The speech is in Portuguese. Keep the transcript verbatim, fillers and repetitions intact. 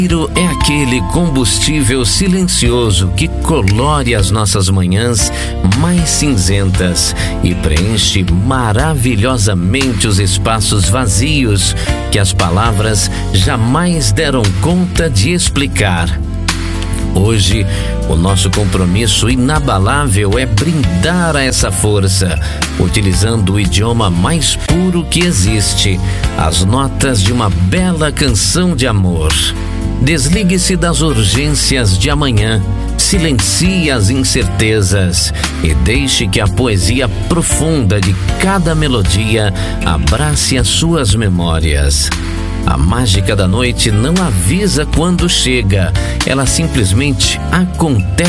É aquele combustível silencioso que colore as nossas manhãs mais cinzentas e preenche maravilhosamente os espaços vazios que as palavras jamais deram conta de explicar. Hoje, o nosso compromisso inabalável é brindar a essa força, utilizando o idioma mais puro que existe, as notas de uma bela canção de amor. Desligue-se das urgências de amanhã, silencie as incertezas e deixe que a poesia profunda de cada melodia abrace as suas memórias. A mágica da noite não avisa quando chega, ela simplesmente acontece.